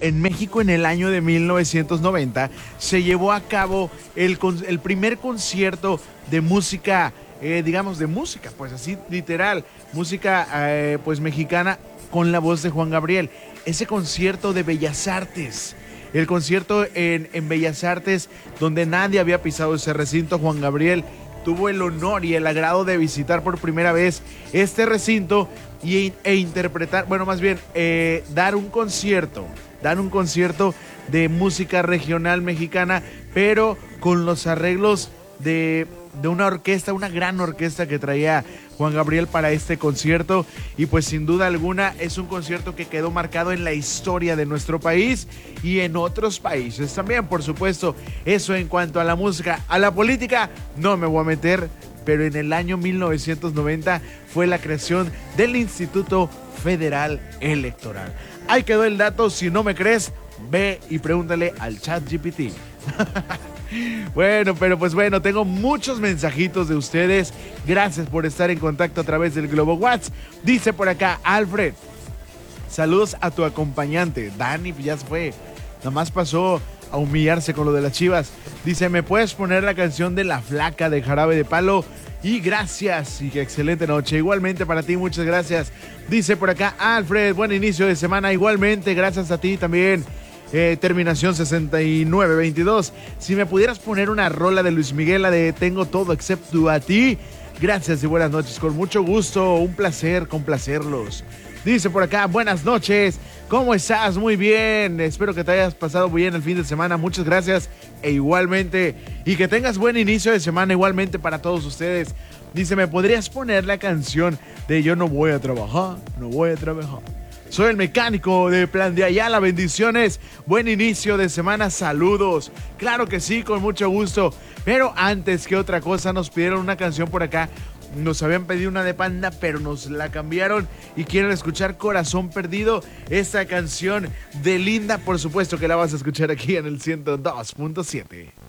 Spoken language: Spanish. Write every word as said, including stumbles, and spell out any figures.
en México en el año de mil novecientos noventa se llevó a cabo el, el primer concierto de música, eh, digamos de música, pues así literal, música eh, pues mexicana con la voz de Juan Gabriel. Ese concierto de Bellas Artes, el concierto en, en Bellas Artes donde nadie había pisado ese recinto. Juan Gabriel tuvo el honor y el agrado de visitar por primera vez este recinto y, e interpretar, bueno, más bien, eh, dar un concierto, dar un concierto de música regional mexicana, pero con los arreglos de, de una orquesta, una gran orquesta que traía Juan Gabriel para este concierto. Y pues sin duda alguna es un concierto que quedó marcado en la historia de nuestro país y en otros países también, por supuesto. Eso en cuanto a la música. A la política no me voy a meter, pero en el año mil novecientos noventa fue la creación del Instituto Federal Electoral. Ahí quedó el dato. Si no me crees, ve y pregúntale al ChatGPT. Bueno, pero pues bueno, tengo muchos mensajitos de ustedes. Gracias por estar en contacto a través del Globo WhatsApp. Dice por acá Alfred: saludos a tu acompañante. Dani ya se fue, nada más pasó a humillarse con lo de las Chivas. Dice: ¿me puedes poner la canción de La Flaca de Jarabe de Palo? Y gracias, y que excelente noche. Igualmente para ti, muchas gracias. Dice por acá Alfred: buen inicio de semana. Igualmente, gracias a ti también. Eh, terminación sesenta y nueve veintidós. Si me pudieras poner una rola de Luis Miguel, la de Tengo Todo Excepto a Ti. Gracias y buenas noches, con mucho gusto, un placer complacerlos. Dice por acá: buenas noches, ¿cómo estás? Muy bien, espero que te hayas pasado muy bien el fin de semana, muchas gracias. E igualmente, y que tengas buen inicio de semana igualmente para todos ustedes. Dice: ¿me podrías poner la canción de Yo no voy a trabajar, no voy a trabajar? Soy el mecánico de Plan de Ayala, bendiciones, buen inicio de semana, saludos. Claro que sí, con mucho gusto. Pero antes que otra cosa, nos pidieron una canción por acá. Nos habían pedido una de Panda, pero nos la cambiaron y quieren escuchar Corazón Perdido. Esta canción de Linda, por supuesto que la vas a escuchar aquí en el ciento dos punto siete.